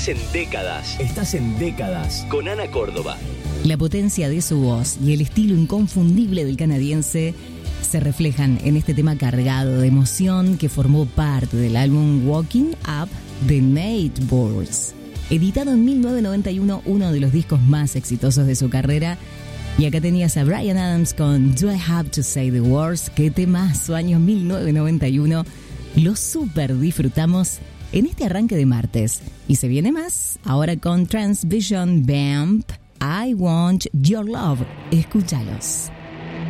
Estás en décadas. Estás en décadas. Con Ana Córdoba. La potencia de su voz y el estilo inconfundible del canadiense se reflejan en este tema cargado de emoción que formó parte del álbum Walking Up de Nate Burns, editado en 1991, uno de los discos más exitosos de su carrera. Y acá tenías a Bryan Adams con Do I Have to Say the Words, qué temazo, año 1991. Lo super disfrutamos en este arranque de martes. Y se viene más, ahora con Transvision Vamp, I Want Your Love. Escúchalos.